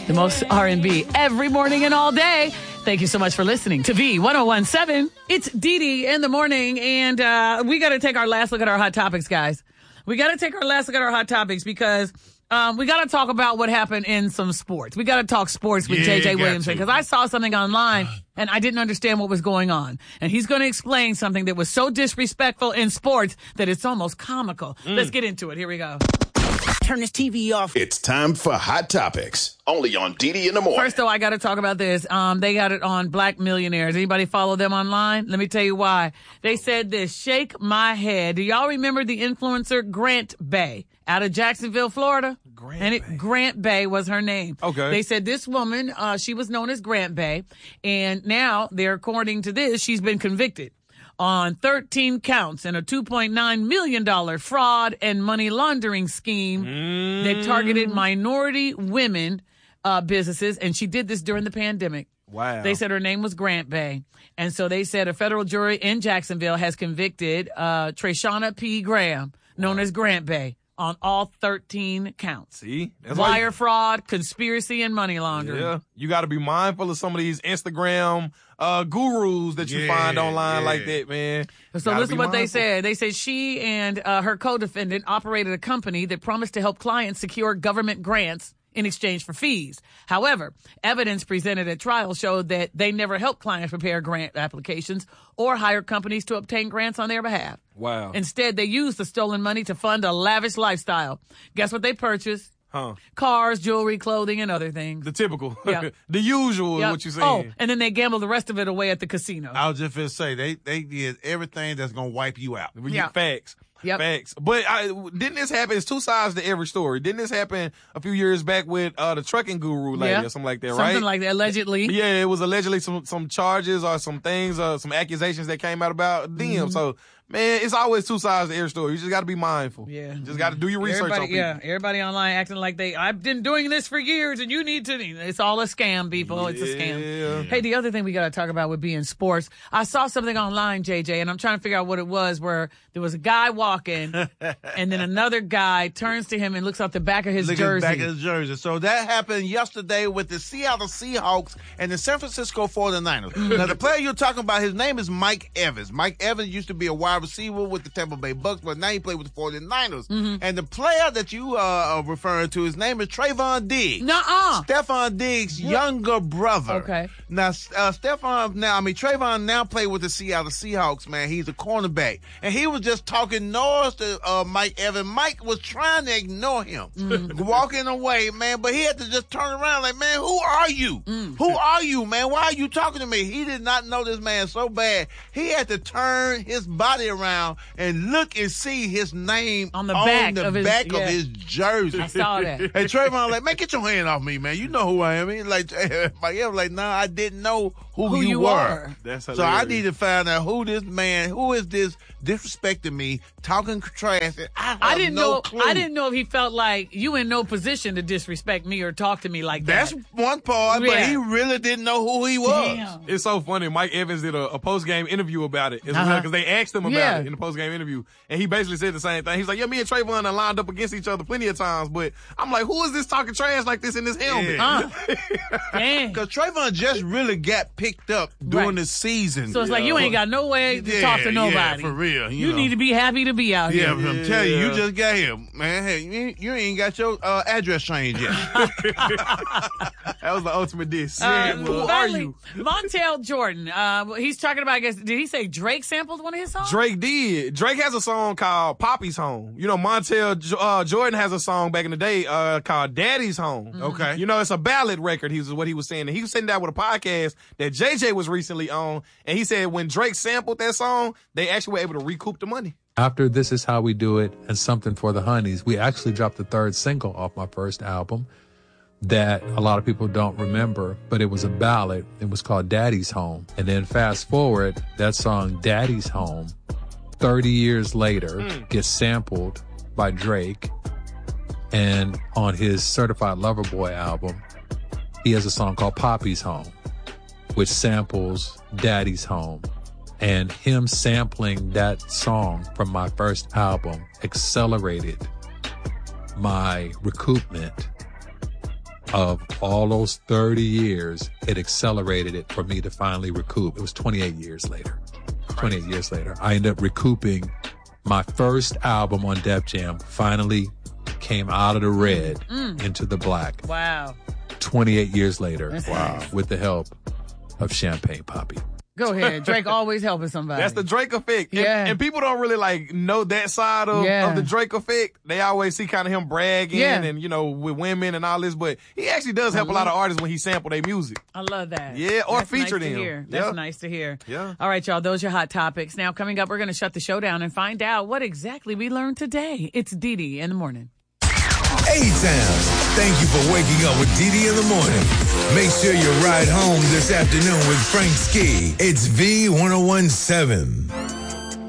The most R&B every morning and all day. Thank you so much for listening to V1017. It's Dee Dee in the morning, and we got to take our last look at our hot topics, guys. We got to take our last look at our hot topics because we got to talk about what happened in some sports. We got to talk sports with JJ Williamson because I saw something online and I didn't understand what was going on. And he's going to explain something that was so disrespectful in sports that it's almost comical. Let's get into it. Here we go. Turn this TV off. It's time for Hot Topics, only on Dee Dee in the morning. First, though, I got to talk about this. They got it on Black Millionaires. Anybody follow them online? Let me tell you why. They said this, shake my head. Do y'all remember the influencer Grant Bay out of Jacksonville, Florida? Grant Bay was her name. Okay. They said this woman, she was known as Grant Bay, and now they're, according to this, she's been convicted on 13 counts in a $2.9 million fraud and money laundering scheme that targeted minority women businesses, and she did this during the pandemic. Wow. They said her name was Grant Bay. And so they said a federal jury in Jacksonville has convicted Treshana P. Graham, known as Grant Bay, on all 13 counts. See? That's wire fraud, conspiracy, and money laundering. Yeah. You got to be mindful of some of these Instagram gurus that you find online like that, man. So listen what they said. They said she and her co-defendant operated a company that promised to help clients secure government grants in exchange for fees. However, evidence presented at trial showed that they never helped clients prepare grant applications or hire companies to obtain grants on their behalf. Wow. Instead, they used the stolen money to fund a lavish lifestyle. Guess what they purchased? Cars, jewelry, clothing, and other things. The typical. Yep. The usual is what you're saying. Oh, and then they gambled the rest of it away at the casino. I was just going to say, they did everything that's going to wipe you out. Yeah. Facts. Yep. Facts. But didn't this happen? It's two sides to every story. Didn't this happen a few years back with the trucking guru lady or something like that, right? Something like that, allegedly. Yeah, it was allegedly some charges or some things or some accusations that came out about them. So, man, it's always two sides to every story. You just got to be mindful. Yeah. Just got to do your research on people. Yeah, everybody online acting like I've been doing this for years and you need to. It's all a scam, people. Yeah. It's a scam. Hey, the other thing we got to talk about would be in sports. I saw something online, JJ, and I'm trying to figure out what it was, where there was a guy walking and then another guy turns to him and looks out the back of his jersey. Back of his jersey. So that happened yesterday with the Seattle Seahawks and the San Francisco 49ers. Now, the player you're talking about, his name is Mike Evans. Mike Evans used to be a wide receiver with the Tampa Bay Bucks, but now he played with the 49ers. And the player that you are referring to, his name is Trayvon Diggs. Stephon Diggs' younger brother. Okay. Now, Trayvon now played with the Seattle Seahawks, man. He's a cornerback. And he was just talking noise to Mike Evans. Mike was trying to ignore him, walking away, man, but he had to just turn around like, man, who are you? Who are you, man? Why are you talking to me? He did not know this man so bad. He had to turn his body around and look and see his name on the back of his jersey. I saw that. Hey, Trayvon, like, man, get your hand off me, man. You know who I am. He's like, Mike Evans, like, nah, I didn't know who you were. That's hilarious. So I need to find out who is this disrespecting me, talking trash. I didn't know. Clue. I didn't know if he felt like you in no position to disrespect me or talk to me like that. That's one part, but he really didn't know who he was. Damn. It's so funny. Mike Evans did a post-game interview about it because they asked him about it in the post-game interview, and he basically said the same thing. He's like, yeah, me and Trayvon are lined up against each other plenty of times, but I'm like, who is this talking trash like this in this helmet? Because Trayvon just really got picked up during the season. So it's like, you ain't got no way to talk to nobody. Yeah, for real. You need to be happy to be out here. Yeah, I'm telling you, you just got here. Man, hey, you ain't got your address changed yet. That was the ultimate diss. Who are you? Montel Jordan. He's talking about, I guess, did he say Drake sampled one of his songs? Drake did. Drake has a song called Poppy's Home. You know, Montel Jordan has a song back in the day called Daddy's Home. Okay. You know, it's a ballad record, what he was saying. And he was sitting down with a podcast that JJ was recently on, and he said when Drake sampled that song, they actually were able to recoup the money. After This Is How We Do It and Something for the Honeys, we actually dropped the third single off my first album that a lot of people don't remember, but it was a ballad. It was called Daddy's Home. And then fast forward, that song Daddy's Home, 30 years later, gets sampled by Drake. And on his Certified Lover Boy album, he has a song called Poppy's Home, which samples Daddy's Home. And him sampling that song from my first album accelerated my recoupment of all those 30 years, it accelerated it for me to finally recoup. It was 28 years later. 28 years later, I ended up recouping my first album on Def Jam. Finally came out of the red into the black. Wow. 28 years later. Wow. With the help of Champagne Papi. Go ahead. Drake always helping somebody. That's the Drake effect. Yeah. And people don't really like know that side of the Drake effect. They always see kind of him bragging and, you know, with women and all this, but he actually does help a lot of artists when he sample their music. I love that. Yeah, or That's feature nice them. To hear. That's nice to hear. Yeah. All right, y'all. Those are hot topics. Now, coming up, we're going to shut the show down and find out what exactly we learned today. It's Didi in the morning. A-Town, thank you for waking up with Didi in the morning. Make sure you ride home this afternoon with Frank Ski. It's V1017.